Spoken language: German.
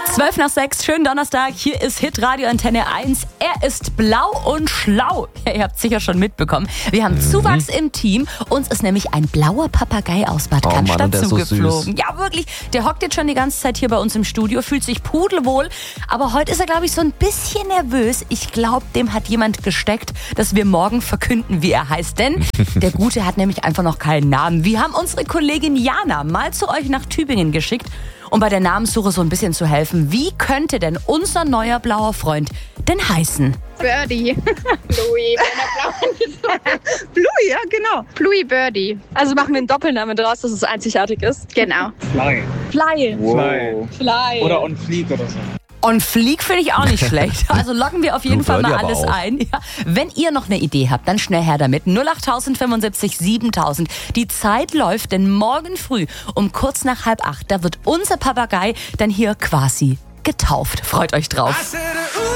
5:12, schönen Donnerstag, hier ist Hitradio Antenne 1. Er ist blau und schlau. Ja, ihr habt es sicher schon mitbekommen. Wir haben Zuwachs im Team. Uns ist nämlich ein blauer Papagei aus Bad Cannstatt zugeflogen. So ja, wirklich. Der hockt jetzt schon die ganze Zeit hier bei uns im Studio, fühlt sich pudelwohl. Aber heute ist er, glaube ich, so ein bisschen nervös. Ich glaube, dem hat jemand gesteckt, dass wir morgen verkünden, wie er heißt. Denn der Gute hat nämlich einfach noch keinen Namen. Wir haben unsere Kollegin Jana mal zu euch nach Tübingen geschickt, um bei der Namenssuche so ein bisschen zu helfen. Wie könnte denn unser neuer blauer Freund denn heißen? Birdie. Bluey, wenn er blau ist. Bluey, ja genau. Bluey Birdie. Also machen wir einen Doppelnamen draus, dass es einzigartig ist. Genau. Fly. Fly. Wow. Fly. Oder on fleek oder so. Und Flieg finde ich auch nicht schlecht. Also loggen wir auf jeden Fall mal alles ein. Ja. Wenn ihr noch eine Idee habt, dann schnell her damit. 08075 7000. Die Zeit läuft, denn morgen früh um kurz nach 7:30, da wird unser Papagei dann hier quasi getauft. Freut euch drauf.